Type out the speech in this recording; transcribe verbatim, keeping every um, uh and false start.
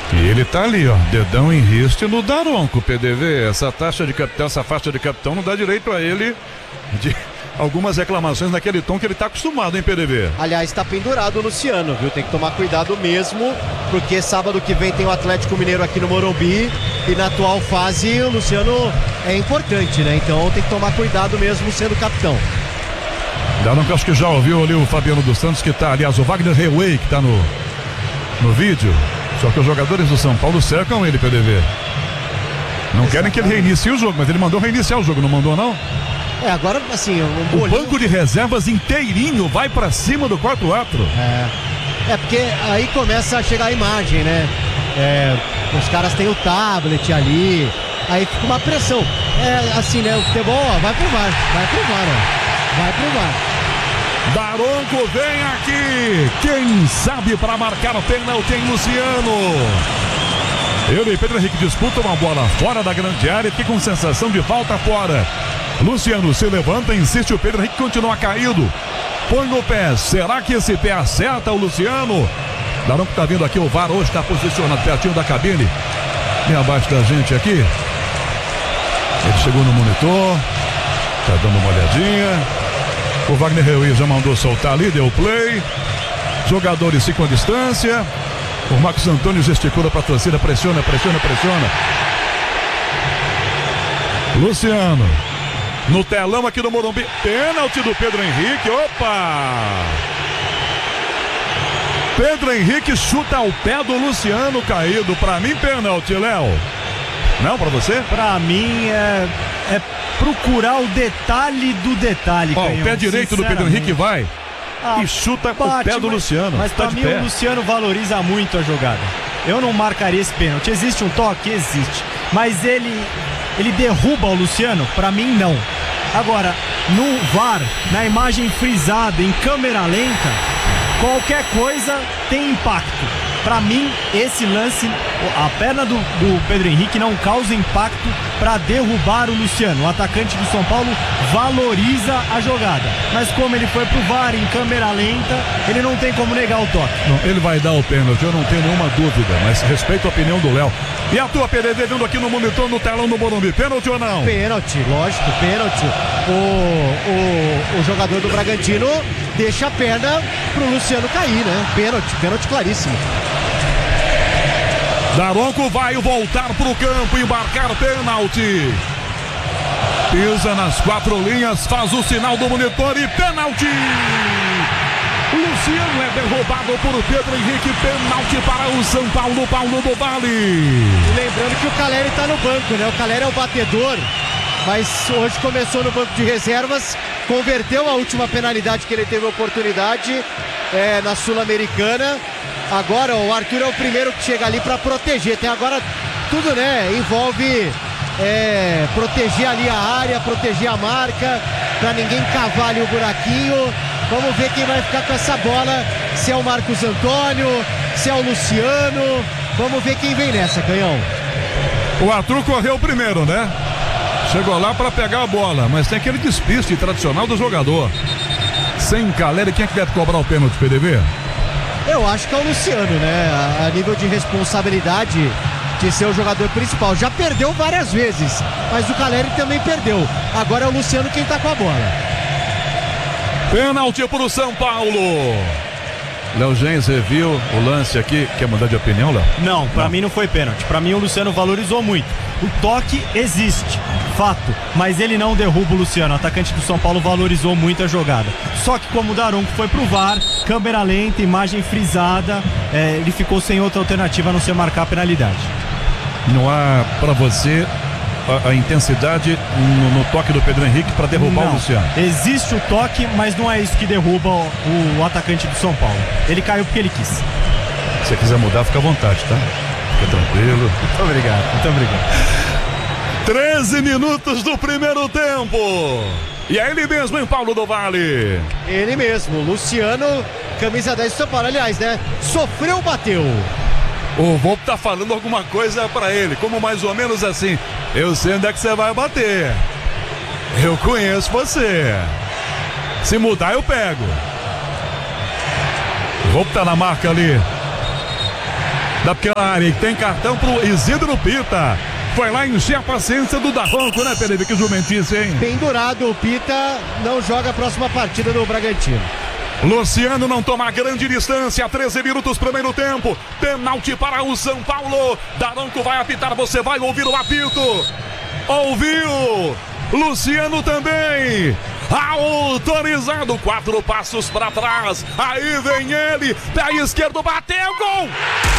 E ele tá ali, ó, dedão em riste no Daronco, P D V. Essa taxa de capitão, essa faixa de capitão não dá direito a ele de algumas reclamações naquele tom que ele tá acostumado, hein, P D V? Aliás, tá pendurado o Luciano, viu? Tem que tomar cuidado mesmo, porque sábado que vem tem o Atlético Mineiro aqui no Morumbi e na atual fase o Luciano é importante, né? Então tem que tomar cuidado mesmo sendo capitão. Daronco, acho que já ouviu ali o Fabiano dos Santos, que tá, aliás, o Wagner Rewey, que tá no, no vídeo. Só que os jogadores do São Paulo cercam ele, P D V. Não querem que ele reinicie o jogo, mas ele mandou reiniciar o jogo, não mandou não? É, agora assim... Um o banco de reservas inteirinho vai pra cima do quarto árbitro. É, é porque aí começa a chegar a imagem, né? É, os caras têm o tablet ali, aí fica uma pressão. É assim, né? O futebol, ó, vai pro VAR, vai pro VAR, ó. Vai pro VAR. Daronco vem aqui, quem sabe para marcar o pênalti em Luciano. Ele e Pedro Henrique disputam uma bola fora da grande área, fica com sensação de falta fora. Luciano se levanta, insiste, o Pedro Henrique continua caído. Põe no pé, será que esse pé acerta o Luciano? Daronco tá vindo aqui, o VAR hoje está posicionado pertinho da cabine, bem abaixo da gente aqui. Ele chegou no monitor, tá dando uma olhadinha. O Wagner Rewey já mandou soltar ali, deu play. Jogadores ficam à distância. O Marcos Antônio gesticula para a torcida, pressiona, pressiona, pressiona. Luciano, no telão aqui do Morumbi, pênalti do Pedro Henrique, opa! Pedro Henrique chuta ao pé do Luciano caído, para mim pênalti, Léo. Não, para você? Para mim é, é procurar o detalhe do detalhe. Ó, o pé direito do Pedro Henrique vai ah, e chuta bate, o pé do mas, Luciano. Mas tá pra mim pé. O Luciano valoriza muito a jogada. Eu não marcaria esse pênalti. Existe um toque? Existe. Mas ele, ele derruba o Luciano? Pra mim não. Agora, no VAR, na imagem frisada, em câmera lenta, qualquer coisa tem impacto. Pra mim, esse lance, a perna do, do Pedro Henrique não causa impacto para derrubar o Luciano. O atacante do São Paulo valoriza a jogada. Mas como ele foi pro VAR em câmera lenta, ele não tem como negar o toque. Não, ele vai dar o pênalti, eu não tenho nenhuma dúvida, mas respeito a opinião do Léo. E a tua P D V vindo aqui no monitor, no telão do Morumbi, pênalti ou não? Pênalti, lógico, pênalti. O, o, o jogador do Bragantino deixa a perna pro Luciano cair, né? Pênalti, pênalti claríssimo. Daronco vai voltar pro campo, embarcar pênalti. Pisa nas quatro linhas, faz o sinal do monitor e pênalti. Luciano é derrubado por Pedro Henrique, pênalti para o São Paulo, Paulo do Vale. E lembrando que o Caleri tá no banco, né? O Caleri é o batedor, mas hoje começou no banco de reservas, converteu a última penalidade que ele teve a oportunidade é, na Sul-Americana. Agora o Arthur é o primeiro que chega ali para proteger. Tem agora tudo, né? Envolve é, proteger ali a área, proteger a marca, para ninguém cavar ali o buraquinho. Vamos ver quem vai ficar com essa bola. Se é o Marcos Antônio, se é o Luciano. Vamos ver quem vem nessa, Canhão. O Arthur correu primeiro, né? Chegou lá para pegar a bola, mas tem aquele despiste tradicional do jogador. Sem Caleri, quem é que deve cobrar o pênalti, P D V? Eu acho que é o Luciano, né? A, a nível de responsabilidade de ser o jogador principal. Já perdeu várias vezes, mas o Caleri também perdeu. Agora é o Luciano quem tá com a bola. Pênalti pro São Paulo. Léo Gens reviu o lance aqui. Quer mudar de opinião, Léo? Não, pra não. mim não foi pênalti. Pra mim o Luciano valorizou muito. O toque existe, fato, mas ele não derruba o Luciano. O atacante do São Paulo valorizou muito a jogada. Só que como o Daronco foi pro VAR, câmera lenta, imagem frisada, é, ele ficou sem outra alternativa a não ser marcar a penalidade. Não há pra você a, a intensidade no, no toque do Pedro Henrique para derrubar não. o Luciano? Existe o toque, mas não é isso que derruba o, o atacante do São Paulo. Ele caiu porque ele quis. Se você quiser mudar, fica à vontade, tá? Fica tranquilo. Muito obrigado, muito obrigado. treze minutos do primeiro tempo. E é ele mesmo, hein, Paulo do Vale? Ele mesmo, Luciano, camisa dez do São Paulo. Aliás, né? Sofreu, bateu. O Volpe tá falando alguma coisa pra ele, como mais ou menos assim: eu sei onde é que você vai bater. Eu conheço você. Se mudar, eu pego. O Volpe tá na marca ali. da pequena área. Tem cartão pro Isidro Pita. Foi lá encher a paciência do Daronco, né, Felipe? Que jumentice, hein? Pendurado, o Pita não joga a próxima partida do Bragantino. Luciano não toma grande distância, treze minutos primeiro tempo, penalti para o São Paulo. Daronco vai apitar, você vai ouvir o apito. Ouviu? Luciano também. Autorizado, quatro passos para trás. Aí vem ele, pé esquerdo, bateu, gol!